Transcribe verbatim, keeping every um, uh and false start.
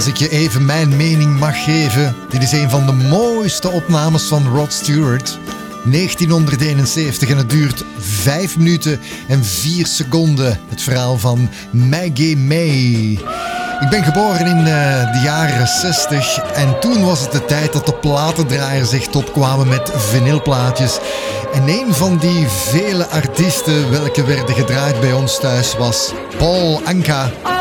Als ik je even mijn mening mag geven, dit is een van de mooiste opnames van Rod Stewart. negentienhonderdeenenzeventig en het duurt vijf minuten en vier seconden. Het verhaal van Maggie May. Ik ben geboren in uh, de jaren zestig en toen was het de tijd dat de platendraaiers echt opkwamen met vinylplaatjes. En een van die vele artiesten welke werden gedraaid bij ons thuis was Paul Anka.